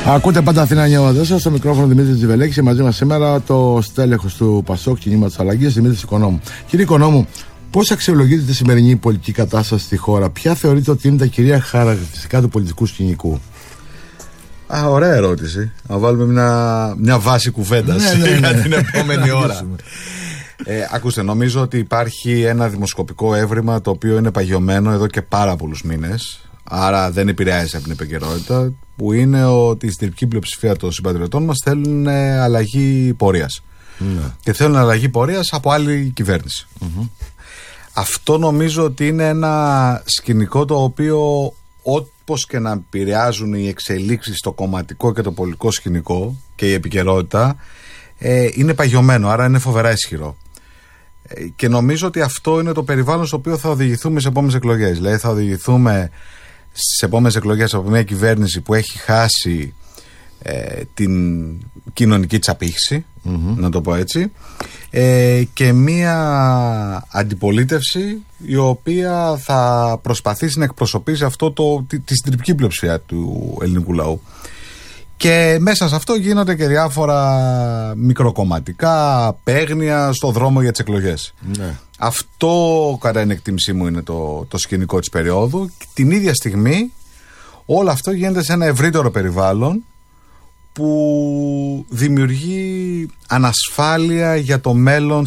Ακούτε πάντα Αθήνα Νεόδεσσα, στο μικρόφωνο Δημήτρη Τζιβελέκη και μαζί μας σήμερα το στέλεχος του Πασόκ Κινήματος Αλλαγής, Δημήτρης Οικονόμου. Κύριε Οικονόμου, πώς αξιολογείτε τη σημερινή πολιτική κατάσταση στη χώρα, ποια θεωρείτε ότι είναι τα κυρία χαρακτηριστικά του πολιτικού σκηνικού? Ωραία ερώτηση. Να βάλουμε μια βάση κουβέντας για την επόμενη ώρα. Ακούστε, νομίζω ότι υπάρχει ένα δημοσκοπικό έβριμα το οποίο είναι παγιωμένο εδώ και πάρα πολλούς μήνες, άρα δεν επηρεάζει από την επικαιρότητα, που είναι ότι η συντριπτική πλειοψηφία των συμπατριωτών μας θέλουν αλλαγή πορείας. Και θέλουν αλλαγή πορείας από άλλη κυβέρνηση. Αυτό νομίζω ότι είναι ένα σκηνικό το οποίο, όπως και να επηρεάζουν οι εξελίξεις στο κομματικό και το πολιτικό σκηνικό και η επικαιρότητα, είναι παγιωμένο, άρα είναι φοβερά ισχυρό. Και νομίζω ότι αυτό είναι το περιβάλλον στο οποίο θα οδηγηθούμε στις επόμενες εκλογές. Δηλαδή θα οδηγηθούμε στις επόμενες εκλογές από μια κυβέρνηση που έχει χάσει την κοινωνική της απήχηση, να το πω έτσι, και μια αντιπολίτευση η οποία θα προσπαθήσει να εκπροσωπήσει αυτό τη συντριπτική πλειοψηφία του ελληνικού λαού. Και μέσα σε αυτό γίνονται και διάφορα μικροκομματικά παίγνια στο δρόμο για τις εκλογές. Αυτό κατά την εκτίμησή μου είναι το σκηνικό της περίοδου. Την ίδια στιγμή όλο αυτό γίνεται σε ένα ευρύτερο περιβάλλον που δημιουργεί ανασφάλεια για το μέλλον